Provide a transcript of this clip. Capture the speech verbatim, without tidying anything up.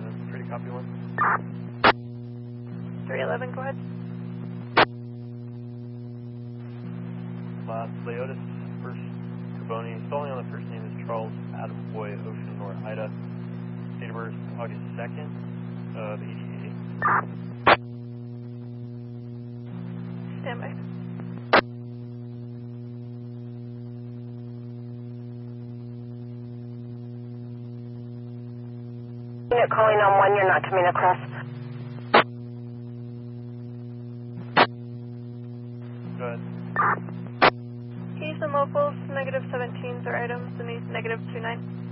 eleven, three to copy one. three eleven, go ahead. Last Leotis, first Carboni, stalling on the first name is Charles Adam Boy, Ocean Nor Ida. Date of birth August second of eighty-eight. Stand by. Unit calling on one, you're not coming across. Go ahead. Keys and locals, negative seventeens are items, and these negative two nine.